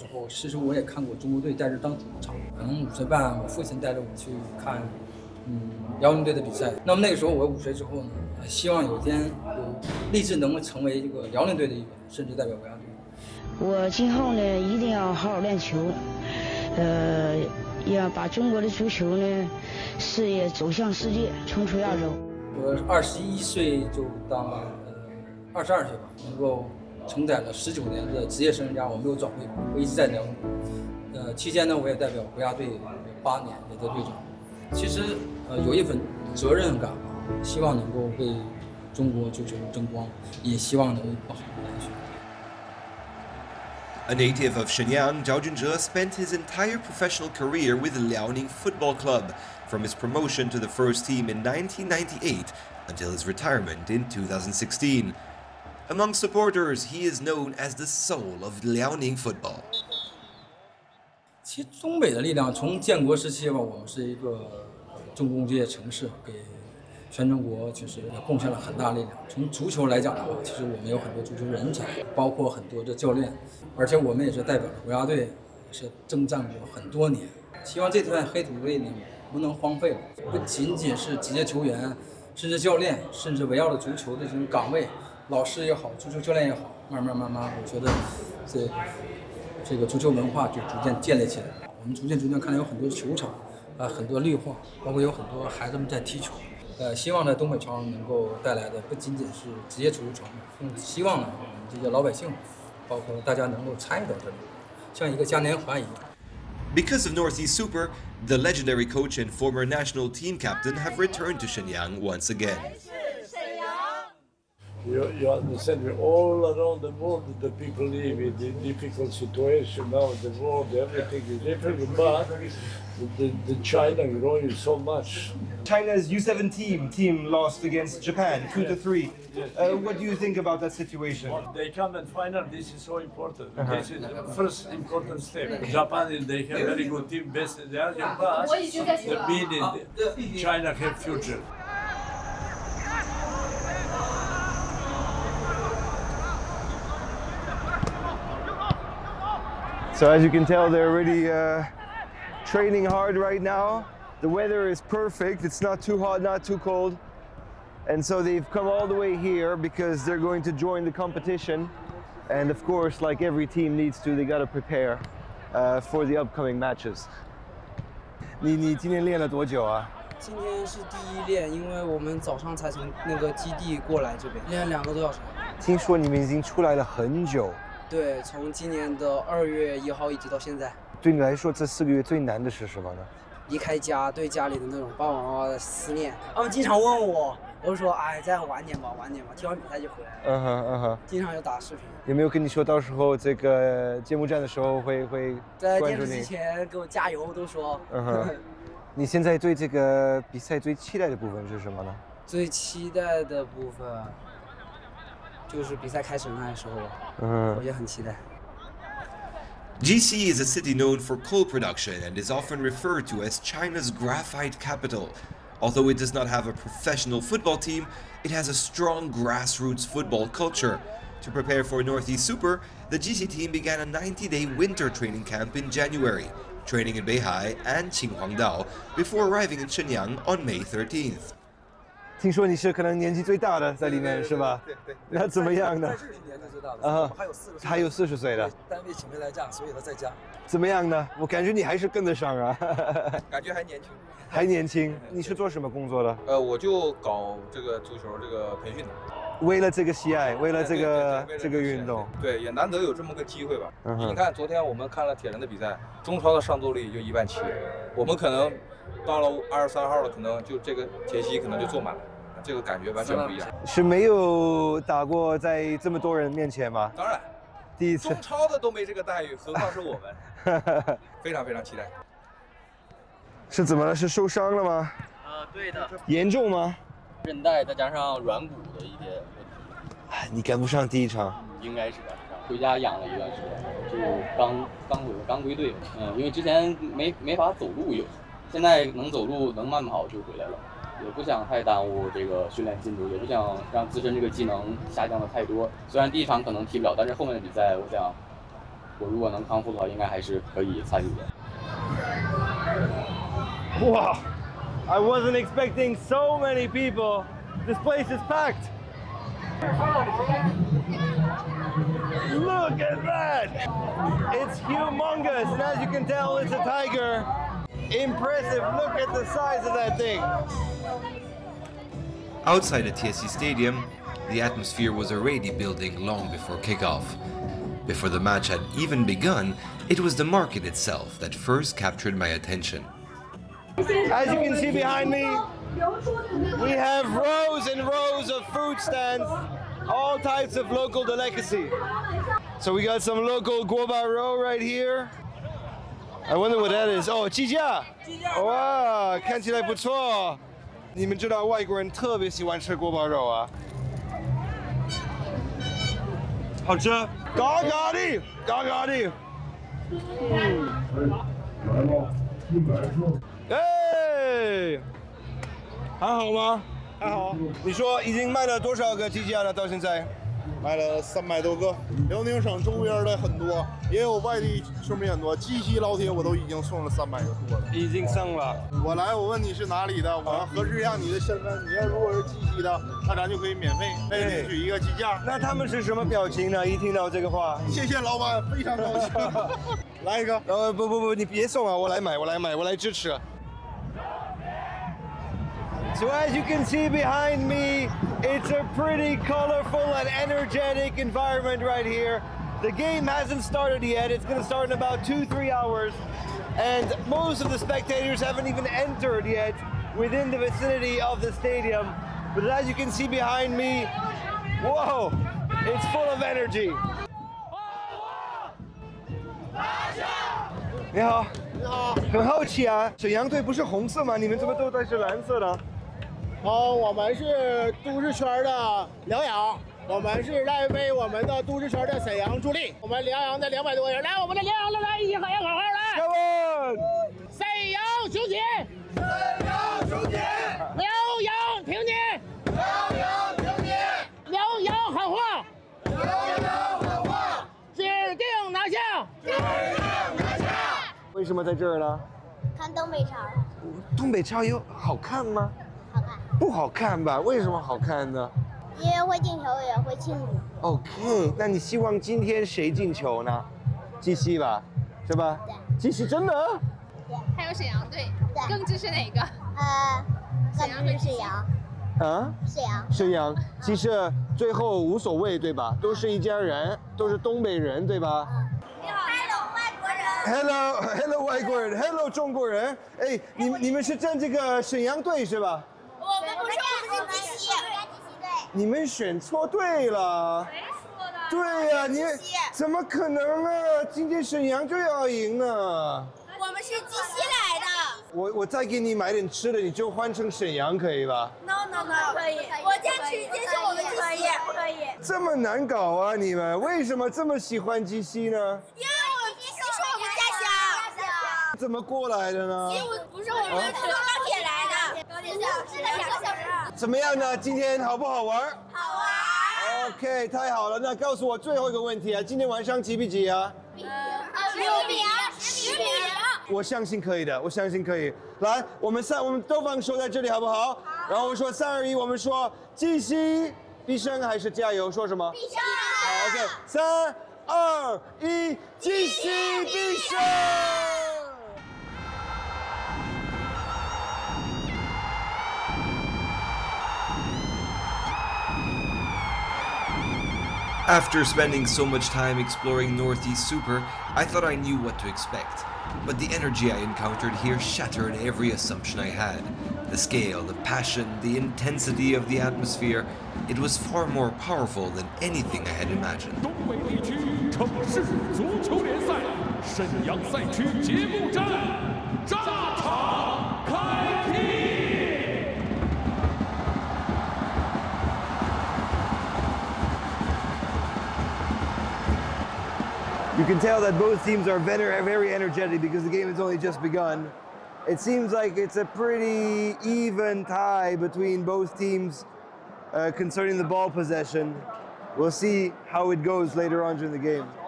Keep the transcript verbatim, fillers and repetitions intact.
时候，其实我也看过中国队在这当主场，可能五岁半，我父亲带着我去看，嗯，辽宁队的比赛。那么那个时候我五岁之后呢，希望有一天有立志能够成为这个辽宁队的一员，甚至代表国家队。 我今后呢一定要好好练球，呃，要把中国的足球呢事业走向世界，冲出亚洲。 我二十一岁就当了呃二十二岁吧，能够承载了十九年的职业生涯，我没有转会，我一直在辽宁。呃，期间呢，我也代表国家队八年，也做队长。其实呃有一份责任感吧，希望能够为中国足球争光，也希望能够不好的来学。 A native of Shenyang, Zhao Junzhe spent his entire professional career with Liaoning Football Club, from his promotion to the first team in nineteen ninety-eight until his retirement in two thousand sixteen. Among supporters, he is known as the soul of Liaoning football. 其实东北的力量从建国时期吧，我们是一个重工业城市，给全中国就是也贡献了很大力量。从足球来讲的话，其实我们有很多足球人才，包括很多的教练，而且我们也是代表了国家队，也是征战过很多年。希望这段黑土地呢不能荒废了，不仅仅是职业球员，甚至教练，甚至围绕着足球的这种岗位，老师也好，足球教练也好，慢慢慢慢，我觉得这这个足球文化就逐渐建立起来了。我们逐渐逐渐看到有很多球场，啊、呃，很多绿化，包括有很多孩子们在踢球。呃，希望在东北超能够带来的不仅仅是职业足球传统，更希望呢，我们这些老百姓，包括大家能够参与到这里，像一个嘉年华一样。 Because of Northeast Super, the legendary coach and former national team captain have returned to Shenyang once again. You, you understand, we're all around the world, the people live in a difficult situation now, the world, everything is difficult, but the, the China growing so much. China's U seventeen team lost against Japan, two to three. Uh, what do you think about that situation? They come and final, this is so important. Uh-huh. This is the first important step. Japan, they have very good team, best in the Asian, but the meaning, China have future. So as you can tell, they're already uh, training hard right now. The weather is perfect. It's not too hot, not too cold. And so they've come all the way here because they're going to join the competition. And of course, like every team needs to, they got to prepare uh, for the upcoming matches. 你你今天练了多久啊？ 今天是第一练，因为我们早上才从那个基地过来这边，练了两个多小时。 听说你们已经出来了很久。 对，从今年的二月一号一直到现在。 对你来说，这四个月最难的是什么呢？ 离开家，对家里的那种爸爸妈妈的思念。他们经常问我，我就说，哎，再晚点吧，晚点吧，踢完比赛就回来了。 嗯哼嗯哼。 经常有打视频。 有没有跟你说，到时候这个节目站的时候会会在电视机前给我加油，都说。 嗯哼。你现在对这个比赛最期待的部分是什么呢？ 最期待的部分就是比赛开始那时候， 嗯， 我也很期待。 G C is a city known for coal production and is often referred to as China's graphite capital. Although it does not have a professional football team, it has a strong grassroots football culture. To prepare for Northeast Super, the G C team began a ninety-day winter training camp in January, training in Beihai and Qinghuangdao before arriving in Shenyang on May thirteenth. 听说你是可能年纪最大的在里面是吧？ 对对。 那怎么样呢？ 在这是年纪最大的， 啊， 还有四十， 还有四十岁的。 单位请回来假，所以他在家。 怎么样呢？我感觉你还是跟得上啊。 感觉还年轻。 还年轻，你是做什么工作的？ 呃，我就搞这个足球这个培训的。 为了这个喜爱，为了这个这个运动， 对，也难得有这么个机会吧。 嗯、 你看，昨天我们看了铁人的比赛，中超的上座率也就一万七，我们可能到了二十三号了，可能就这个铁西可能就坐满了。这个感觉完全不一样， 是没有打过在这么多人面前吗？ 当然， 第一次。 中超的都没这个待遇，何况是我们，非常非常期待。 是怎么了？是受伤了吗？ 呃，对的。 严重吗？ 韧带再加上软骨的一些问题。 哎，你赶不上第一场。 应该是赶不上，回家养了一段时间，就刚刚回刚归队。嗯，因为之前没没法走路有，现在能走路能慢跑就回来了。也不想太耽误这个训练进度，也不想让自身这个技能下降的太多。虽然第一场可能踢不了，但是后面的比赛，我想我如果能康复的话，应该还是可以参与的。 Wow, I wasn't expecting so many people. This place is packed. Look at that! It's humongous, and as you can tell, it's a tiger. Impressive, look at the size of that thing. Outside the T S C Stadium, the atmosphere was already building long before kickoff. Before the match had even begun, it was the market itself that first captured my attention. As you can see behind me, we have rows and rows of food stands, all types of local delicacy. So we got some local guoba roe right here. I wonder what that is. Oh, 鸡架. Wow, 看起来不错。你们知道外国人特别喜欢吃锅包肉啊？好吃，嘎嘎的，嘎嘎的。哎，还好吗？还好。你说已经卖了多少个鸡架了？到现在？ 卖了三百多个，辽宁省周边的很多，也有外地球迷很多。鸡西老铁我都已经送了三百个多了， 已经送了。 我来，我问你是哪里的，我要核实一下你的身份。你要如果是鸡西的，那咱就可以免费为你取一个鸡架。 那他们是什么表情呢？一听到这个话， 谢谢老板，非常高兴。来一个。 呃，不不不，你别送啊，我来买，我来买，我来支持。So as you can see behind me, it's a pretty colorful and energetic environment right here. The game hasn't started yet. It's going to start in about two, three hours. And most of the spectators haven't even entered yet within the vicinity of the stadium. But as you can see behind me, whoa, it's full of energy. 你好， 你好， 很好奇啊，沈阳队不是红色吗？你们怎么都带是蓝色的？ 好，我们是都市圈的辽阳，我们是来为我们的都市圈的沈阳助力。我们辽阳的两百多个人，来，我们的辽阳的来，一起喊口号来！ Come on！ 沈阳雄起！沈阳雄起！辽阳挺进！辽阳挺进！辽阳喊话！辽阳喊话！指定拿下！指定拿下！ 为什么在这儿呢？ 看东北超。 东北超有好看吗？ 好看， 不好看吧？为什么好看呢？ 因为会进球也会庆祝。 OK， 那你希望今天谁进球呢？鸡西吧，是吧？ 对。 鸡西真的？ 对。 还有沈阳队， 对。 更支持哪个？ 呃，更支持沈阳。 啊？ 沈阳。 沈阳，其实最后无所谓，对吧？都是一家人，都是东北人，对吧？ 你好 ，Hello 外国人。 Hello，Hello 外国人 ，Hello 中国人。哎，你们你们是站这个沈阳队是吧？ 我们不是，我们是鸡西，队。 你们选错队了。 谁说的？ 对呀、啊，你怎么可能啊？今天沈阳就要赢呢。 我们是鸡西来的。 我我再给你买点吃的，你就换成沈阳可以吧 ？No No No， 可以。我坚持坚持我们鸡西，可以。 这么难搞啊你们？为什么这么喜欢鸡西呢？ 因为我们鸡西是我们家乡。 怎么过来的呢？ 不是我们是坐高铁来的。 是的，两个小时。 怎么样呢？今天好不好玩？ 好玩。 OK， 太好了。那告诉我最后一个问题啊，今天晚上几比几啊？ 六比零，十比零。 我相信可以的，我相信可以。来，我们三，我们都放手在这里好不好？好。然后我说三二一，我们说鸡西必胜还是加油？说什么？ 必胜。 好 ，OK， 三二一，鸡西必胜。 After spending so much time exploring Northeast Super, I thought I knew what to expect. But the energy I encountered here shattered every assumption I had. The scale, the passion, the intensity of the atmosphere, it was far more powerful than anything I had imagined. 东北地区城市足球联赛沈阳赛区节目站，炸场开踢！ You can tell that both teams are very, very energetic because the game has only just begun. It seems like it's a pretty even tie between both teams uh, concerning the ball possession. We'll see how it goes later on during the game.